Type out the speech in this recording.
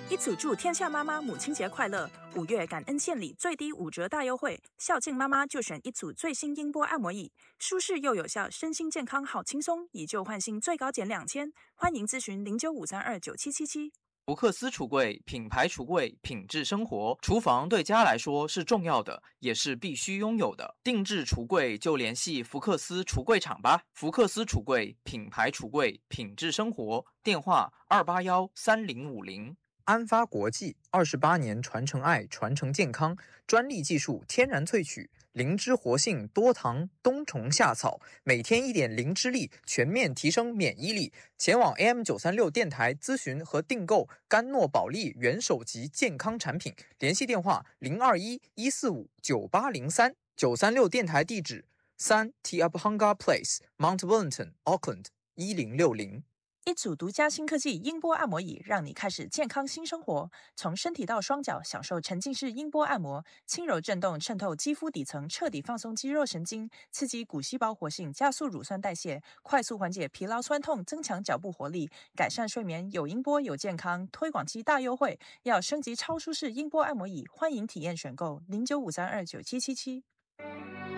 一组祝天下妈妈母亲节快乐！5月感恩献礼最低5折大优惠，孝敬妈妈就选一组最新音波按摩椅，舒适又有效，身心健康好轻松，以旧换新最高减2000。欢迎咨询0953297777。 福克斯橱柜，品牌橱柜，品质生活。厨房对家来说是重要的，也是必须拥有的。定制橱柜就联系福克斯橱柜厂吧。福克斯橱柜，品牌橱柜，品质生活。电话2813050。 安发国际28年传承爱，传承健康，专利技术，天然萃取，灵芝活性，多糖，冬虫夏草，每天一点灵芝力，全面提升免疫力。前往 AM936 电台咨询和订购甘诺宝利元首级健康产品，联系电话021-145-9803。936电台地址3 Tiabhanga Place Mount Wellington Auckland 1060。 一组独家新科技音波按摩椅，让你开始健康新生活。从身体到双脚，享受沉浸式音波按摩，轻柔震动渗透肌肤底层，彻底放松肌肉神经，刺激骨细胞活性，加速乳酸代谢，快速缓解疲劳酸痛，增强脚部活力，改善睡眠。有音波有健康，推广期大优惠，要升级超舒适音波按摩椅，欢迎体验选购0953297777。